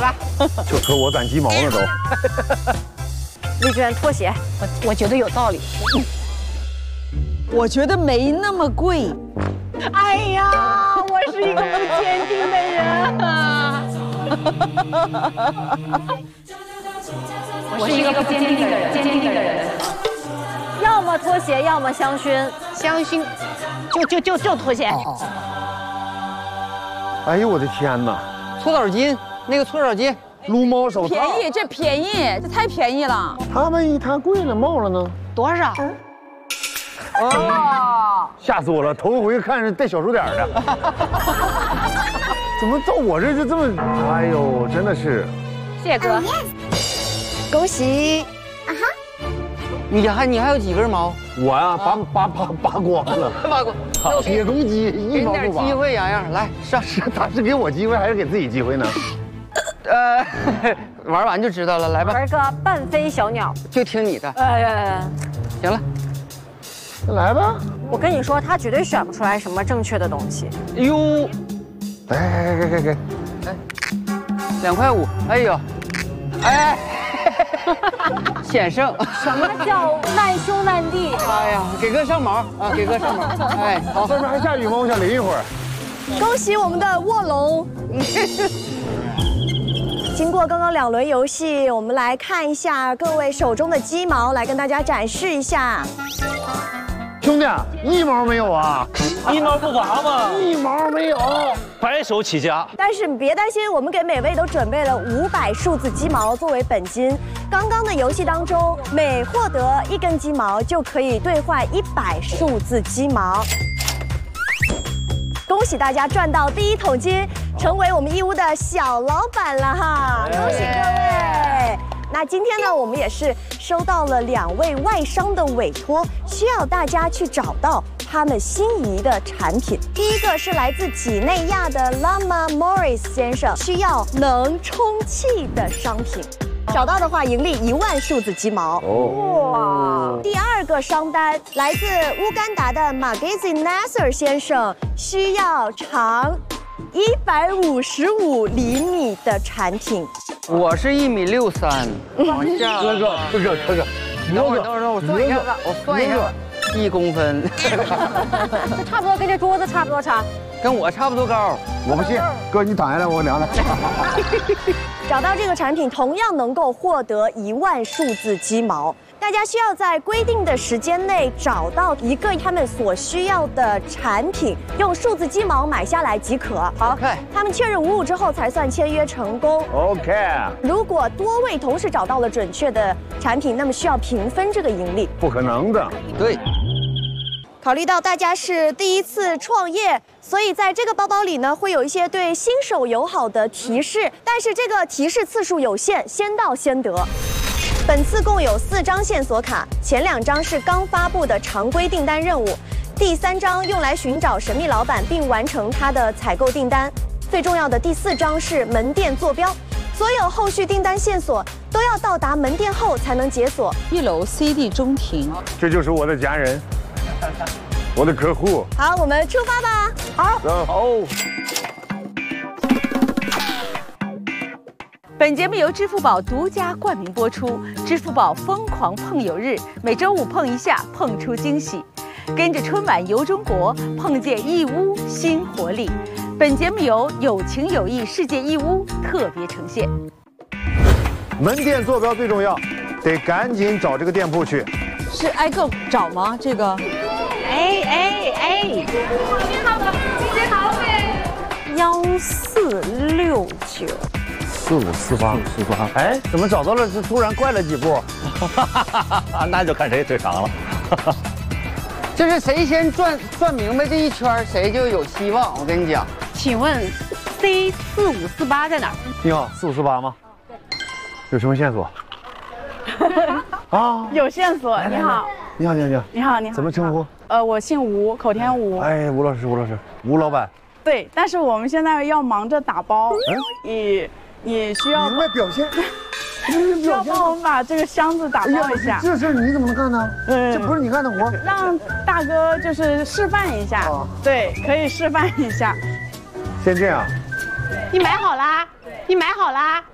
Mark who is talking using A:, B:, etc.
A: 吧。
B: 就说我攒鸡毛呢都。
C: 丽娟拖鞋，
A: 我觉得有道理。
D: 我觉得没那么贵。
A: 哎呀，我是一个不坚定的人啊！我是一个不坚定的人，坚定的人。
C: 要么拖鞋，要么香薰。
A: 香薰，就拖鞋。
B: 哎呦我的天哪！
E: 搓澡巾，那个搓澡巾，
B: 撸猫手套。
D: 便宜，这便宜，这太便宜了。
B: 他万一它贵了冒了呢？
A: 多少？
B: 哦，吓死我了！头回看是带小数点的，怎么到我这就这么？哎呦，真的是！
C: 谢谢哥，
F: 恭喜！
E: 你还有几根毛？
B: 我呀，拔光了，
E: 拔光。
B: 好，铁公鸡一毛不拔。
E: 给点机会，洋洋，来上。
B: 他是给我机会还是给自己机会呢？
E: 玩完就知道了，来吧。
C: 玩个半飞小鸟。
E: 就听你的。行了。
B: 来吧，
C: 我跟你说，他绝对选不出来什么正确的东西。
E: 哎呦，
B: 给
E: ，2块5，哎呦，哎，险胜。
C: 什么叫难兄难弟？
E: 哎呀，给哥上毛啊，给哥上毛。哎，好，
B: 外面还下雨吗？我想淋一会儿。
F: 恭喜我们的卧龙！经过刚刚2轮游戏，我们来看一下各位手中的鸡毛，来跟大家展示一下。
B: 兄弟，一毛没有啊？
G: 一毛不拔吗？
B: 一毛没有，
G: 白手起家。
F: 但是你别担心，我们给每位都准备了500数字鸡毛作为本金。刚刚的游戏当中，每获得1根鸡毛就可以兑换100数字鸡毛。恭喜大家赚到第1桶金，成为我们义乌的小老板了哈！恭喜各位！那今天呢，我们也是收到了2位外商的委托，需要大家去找到他们心仪的产品。第一个是来自几内亚的 Lama Morris 先生，需要能充气的商品。找到的话，盈利1万数字鸡毛。哇！第2个商单来自乌干达的 Magazi Nasser 先生，需要长155厘米的产品。
E: 我是1.63米，往下。
B: 哥，
E: 等会儿，我算一下子，1公分。
C: 这差不多跟这桌子差不多长，
E: 跟我差不多高。
B: 我不信，哥你躺下来，我量量。
F: 找到这个产品，同样能够获得1万数字鸡毛。大家需要在规定的时间内找到一个他们所需要的产品，用数字鸡毛买下来即可。好，他们确认无误之后才算签约成功。
B: OK。
F: 如果多位同时找到了准确的产品，那么需要平分这个盈利。
B: 不可能的。
E: 对。
F: 考虑到大家是第一次创业，所以在这个包包里呢，会有一些对新手友好的提示，但是这个提示次数有限，先到先得。本次共有4张线索卡，前2张是刚发布的常规订单任务，第3张用来寻找神秘老板并完成他的采购订单，最重要的第4张是门店坐标。所有后续订单线索都要到达门店后才能解锁。
D: 1楼 CD 中庭，
B: 这就是我的家人，我的客户。
F: 好，我们出发吧。
B: 好。
D: 本节目由支付宝独家冠名播出。支付宝疯狂碰友日，每周5碰一下，碰出惊喜。跟着春晚游中国，碰见义乌新活力。本节目由有情有义世界义乌特别呈现。
B: 门店坐标最重要，得赶紧找这个店铺去。
D: 是挨个找吗？这个？
C: 你好，姐姐好，1469。
B: 4548，哎，怎么找到了？这突然快了几步，
G: 那就看谁腿长了。
E: 就是谁先转明白这一圈，谁就有希望。我跟你讲，
A: 请问 C4548在哪儿？
B: 你好，4548吗？有什么线索？啊，
H: 有线索。你好，
B: 你好。
H: 你好。
B: 怎么称呼？
H: 我姓吴，口天吴。
B: 哎，吴老师，吴老板。
H: 对，但是我们现在要忙着打包，你需要
B: 明白表现。
H: 需要帮我们把这个箱子打包一下。
B: 这事儿你怎么能干呢？这不是你干的活。
H: 让大哥就是示范一下。对，可以示范一下。
B: 先这样。
A: 你买好啦？